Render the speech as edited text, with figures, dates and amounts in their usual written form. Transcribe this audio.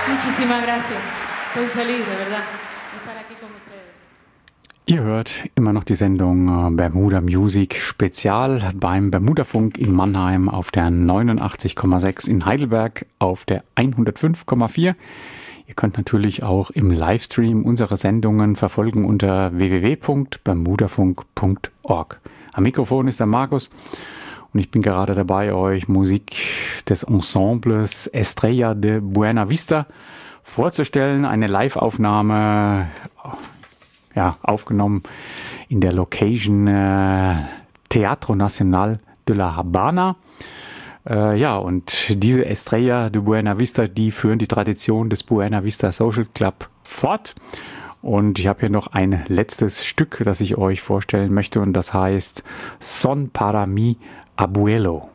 Muchísimas gracias. Estoy feliz, de verdad, de estar aquí con ustedes. Ihr hört immer noch die Sendung Bermuda Music Spezial beim Bermudafunk in Mannheim auf der 89,6, in Heidelberg auf der 105,4. Ihr könnt natürlich auch im Livestream unsere Sendungen verfolgen unter www.bermudafunk.org. Am Mikrofon ist der Markus und ich bin gerade dabei, euch Musik des Ensembles Estrella de Buena Vista vorzustellen. Eine Live-Aufnahme, aufgenommen in der Location Teatro Nacional de la Habana. Und diese Estrella de Buena Vista, die führen die Tradition des Buena Vista Social Club fort. Und ich habe hier noch ein letztes Stück, das ich euch vorstellen möchte, und das heißt Son para mi abuelo.